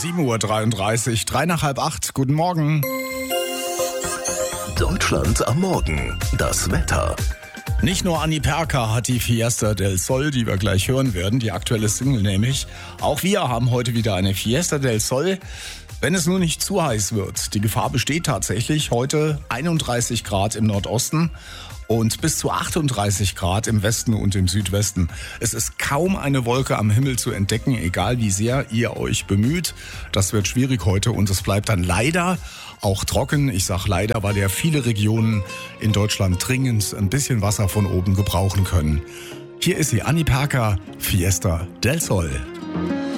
7:33 Uhr, 7:03, guten Morgen. Deutschland am Morgen, das Wetter. Nicht nur Anni Perka hat die Fiesta del Sol, die wir gleich hören werden, die aktuelle Single nämlich. Auch wir haben heute wieder eine Fiesta del Sol, wenn es nur nicht zu heiß wird. Die Gefahr besteht tatsächlich. Heute 31 Grad im Nordosten und bis zu 38 Grad im Westen und im Südwesten. Es ist kaum eine Wolke am Himmel zu entdecken, egal wie sehr ihr euch bemüht. Das wird schwierig heute und es bleibt dann leider auch trocken. Ich sage leider, weil ja viele Regionen in Deutschland dringend ein bisschen Wasser von oben gebrauchen können. Hier ist sie, Anni Perka, Fiesta del Sol.